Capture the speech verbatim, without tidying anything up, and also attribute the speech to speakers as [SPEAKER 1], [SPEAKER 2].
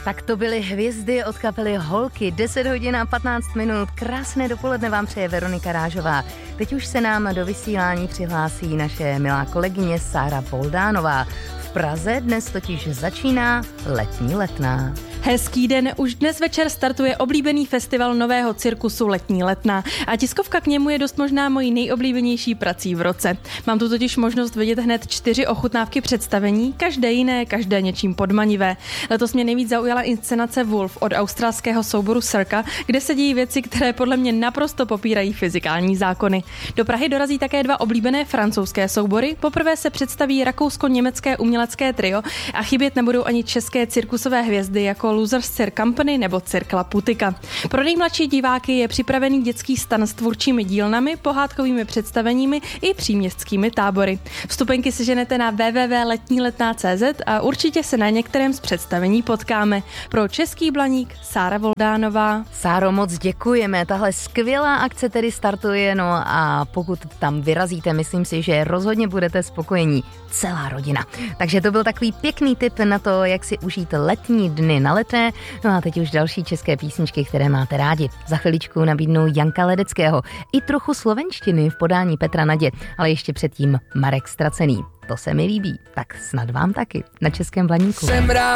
[SPEAKER 1] Tak to byly hvězdy od kapely Holky. deset hodin a patnáct minut. Krásné dopoledne vám přeje Veronika Rážová. Teď už se nám do vysílání přihlásí naše milá kolegyně Sára Voldánová. V Praze dnes totiž začíná letní letná.
[SPEAKER 2] Hezký den, už dnes večer startuje oblíbený festival nového cirkusu Letní letná a tiskovka k němu je dost možná mojí nejoblíbenější prací v roce. Mám tu totiž možnost vidět hned čtyři ochutnávky představení, každé jiné, každé něčím podmanivé. Letos mě nejvíc zaujala inscenace Wolf od australského souboru Circa, kde se dějí věci, které podle mě naprosto popírají fyzikální zákony. Do Prahy dorazí také dva oblíbené francouzské soubory, poprvé se představí rakousko-německé umělecké trio a chybět nebudou ani české cirkusové hvězdy jako Losers Cirque Company nebo Cirque La Putica. Pro nejmladší diváky je připravený dětský stan s tvůrčími dílnami, pohádkovými představeními i příměstskými tábory. Vstupenky seženete na w w w tečka letní letná tečka c z a určitě se na některém z představení potkáme. Pro Český Blaník Sára Voldánová.
[SPEAKER 1] Sáro, moc děkujeme. Tahle skvělá akce tedy startuje, no a pokud tam vyrazíte, myslím si, že rozhodně budete spokojení. Celá rodina. Takže to byl takový pěkný tip na to, jak si užít letní dny na Letné. No a teď už další české písničky, které máte rádi. Za chviličku nabídnu Janka Ledeckého. I trochu slovenštiny v podání Petra Nadě, ale ještě předtím Marek Ztracený. To se mi líbí, tak snad vám taky na Českém Blaníku.
[SPEAKER 3] Jsem rád.